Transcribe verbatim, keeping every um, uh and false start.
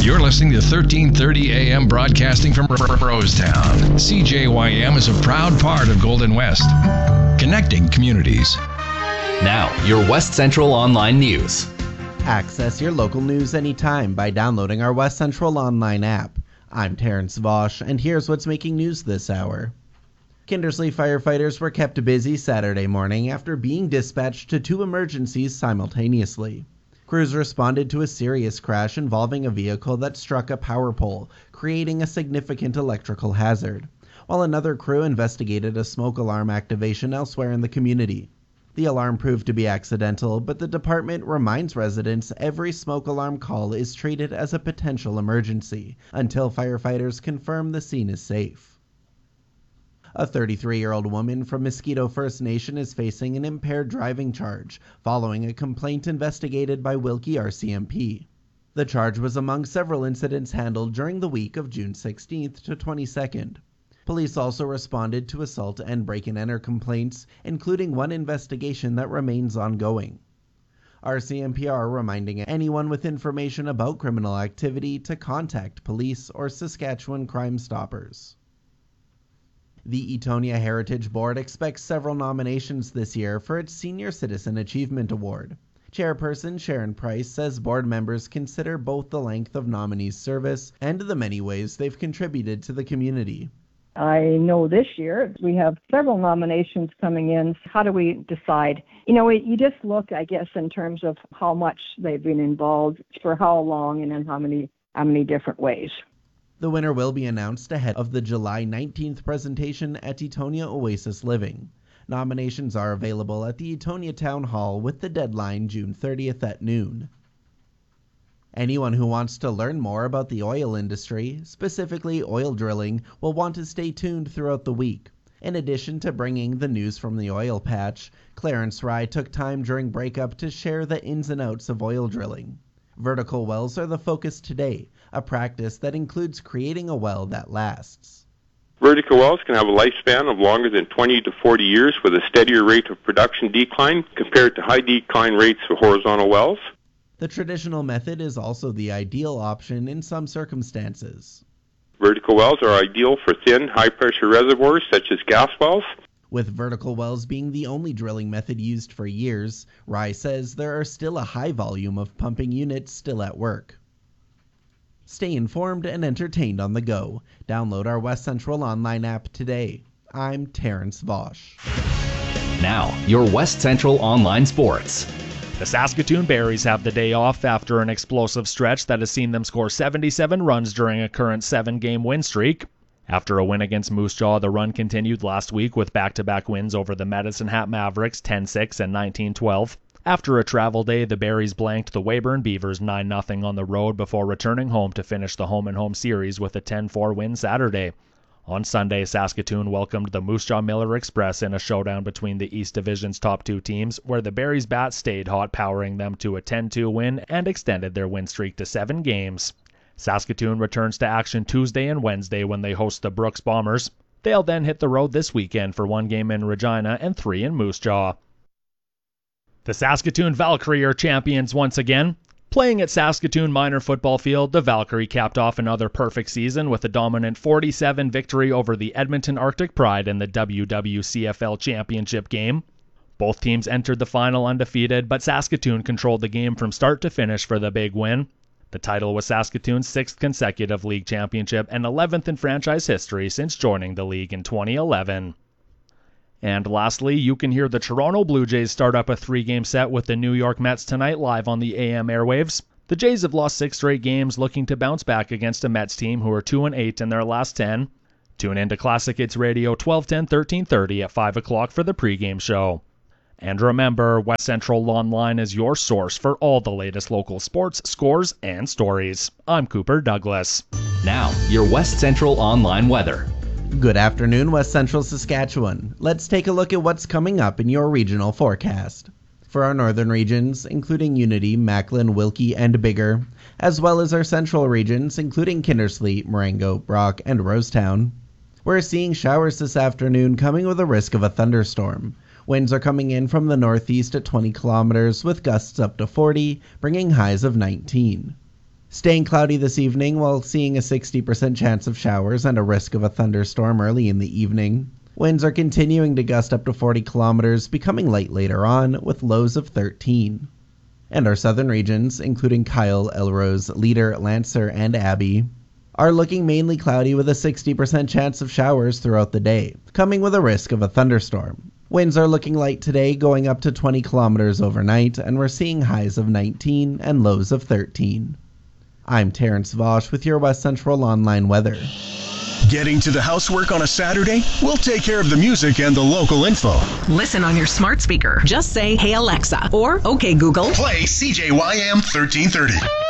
You're listening to thirteen thirty A M broadcasting from Rosetown. C J Y M is a proud part of Golden West, connecting communities. Now, your West Central Online News. Access your local news anytime by downloading our West Central Online app. I'm Terrence Vosch, and here's what's making news this hour. Kindersley firefighters were kept busy Saturday morning after being dispatched to two emergencies simultaneously. Crews responded to a serious crash involving a vehicle that struck a power pole, creating a significant electrical hazard, while another crew investigated a smoke alarm activation elsewhere in the community. The alarm proved to be accidental, but the department reminds residents every smoke alarm call is treated as a potential emergency until firefighters confirm the scene is safe. A thirty-three-year-old woman from Mosquito First Nation is facing an impaired driving charge following a complaint investigated by Wilkie R C M P. The charge was among several incidents handled during the week of June sixteenth to twenty-second. Police also responded to assault and break-and-enter complaints, including one investigation that remains ongoing. R C M P are reminding anyone with information about criminal activity to contact police or Saskatchewan Crime Stoppers. The Etonia Heritage Board expects several nominations this year for its Senior Citizen Achievement Award. Chairperson Sharon Price says board members consider both the length of nominees' service and the many ways they've contributed to the community. I know this year we have several nominations coming in. How do we decide? You know, you just look, I guess, in terms of how much they've been involved, for how long, and in how many how many different ways. The winner will be announced ahead of the July nineteenth presentation at Etonia Oasis Living. Nominations are available at the Etonia Town Hall with the deadline June thirtieth at noon. Anyone who wants to learn more about the oil industry, specifically oil drilling, will want to stay tuned throughout the week. In addition to bringing the news from the oil patch, Clarence Rye took time during breakup to share the ins and outs of oil drilling. Vertical wells are the focus today, a practice that includes creating a well that lasts. Vertical wells can have a lifespan of longer than twenty to forty years with a steadier rate of production decline compared to high decline rates of horizontal wells. The traditional method is also the ideal option in some circumstances. Vertical wells are ideal for thin, high-pressure reservoirs such as gas wells. With vertical wells being the only drilling method used for years, Rye says there are still a high volume of pumping units still at work. Stay informed and entertained on the go. Download our West Central Online app today. I'm Terrence Vosch. Now, your West Central Online Sports. The Saskatoon Berries have the day off after an explosive stretch that has seen them score seventy-seven runs during a current seven-game win streak. After a win against Moose Jaw, the run continued last week with back-to-back wins over the Medicine Hat Mavericks ten six and nineteen twelve. After a travel day, the Berries blanked the Weyburn Beavers nine nothing on the road before returning home to finish the home-and-home series with a ten four win Saturday. On Sunday, Saskatoon welcomed the Moose Jaw Miller Express in a showdown between the East Division's top two teams, where the Berries' bats stayed hot, powering them to a ten two win and extended their win streak to seven games. Saskatoon returns to action Tuesday and Wednesday when they host the Brooks Bombers. They'll then hit the road this weekend for one game in Regina and three in Moose Jaw. The Saskatoon Valkyrie are champions once again. Playing at Saskatoon Minor Football Field, the Valkyrie capped off another perfect season with a dominant forty-seven victory over the Edmonton Arctic Pride in the W W C F L Championship game. Both teams entered the final undefeated, but Saskatoon controlled the game from start to finish for the big win. The title was Saskatoon's sixth consecutive league championship and eleventh in franchise history since joining the league in twenty eleven. And lastly, you can hear the Toronto Blue Jays start up a three-game set with the New York Mets tonight live on the A M airwaves. The Jays have lost six straight games, looking to bounce back against a Mets team who are two and eight in their last ten. Tune in to Classic Hits Radio twelve ten, thirteen thirty at five o'clock for the pregame show. And remember, West Central Online is your source for all the latest local sports, scores, and stories. I'm Cooper Douglas. Now, your West Central Online weather. Good afternoon, West Central Saskatchewan. Let's take a look at what's coming up in your regional forecast. For our northern regions, including Unity, Macklin, Wilkie, and Bigger, as well as our central regions, including Kindersley, Marengo, Brock, and Rosetown, we're seeing showers this afternoon coming with a risk of a thunderstorm. Winds are coming in from the northeast at twenty kilometers with gusts up to forty, bringing highs of nineteen. Staying cloudy this evening while seeing a sixty percent chance of showers and a risk of a thunderstorm early in the evening. Winds are continuing to gust up to forty kilometers, becoming light later on, with lows of thirteen. And our southern regions, including Kyle, Elrose, Leader, Lancer, and Abbey, are looking mainly cloudy with a sixty percent chance of showers throughout the day, coming with a risk of a thunderstorm. Winds are looking light today, going up to twenty kilometers overnight, and we're seeing highs of nineteen and lows of thirteen. I'm Terrence Vosch with your West Central Online weather. Getting to the housework on a Saturday? We'll take care of the music and the local info. Listen on your smart speaker. Just say, "Hey Alexa," or "Okay Google." Play C J Y M thirteen thirty.